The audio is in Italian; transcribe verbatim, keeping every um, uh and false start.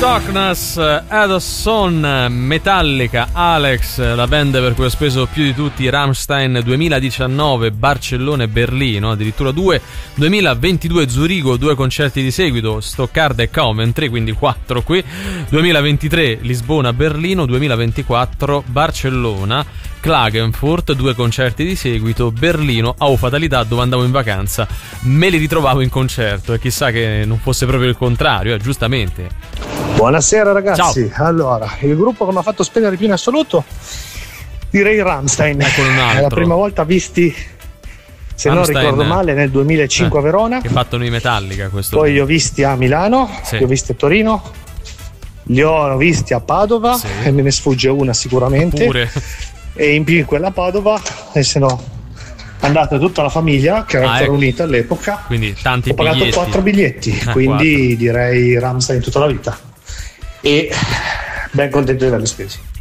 Darkness, Edison, Metallica, Alex, la band per cui ho speso più di tutti, Rammstein duemiladiciannove, Barcellona e Berlino, addirittura due, duemilaventidue Zurigo, due concerti di seguito, Stoccarda e Coventry, quindi quattro qui, duemilaventitré Lisbona, Berlino, duemilaventiquattro Barcellona, Klagenfurt, due concerti di seguito, Berlino, oh fatalità, dove andavo in vacanza, me li ritrovavo in concerto e chissà che non fosse proprio il contrario, eh, giustamente. Buonasera ragazzi. Ciao. Allora, il gruppo che mi ha fatto spendere più in assoluto direi Rammstein. Ecco un altro. È la prima volta visti, se Rammstein, non ricordo male, nel duemilacinque eh, a Verona. Che battono i Metallica questo. Poi li ho visti a Milano, sì. li ho visti a Torino, li ho visti a Padova, sì. e me ne sfugge una sicuramente. Pure. E in più in quella Padova, e se no andata tutta la famiglia che era ah, ancora ecco. unita all'epoca. Quindi tanti ho pagato biglietti. quattro biglietti, ah, quindi quattro. direi Rammstein tutta la vita. E ben contento di averli spesi.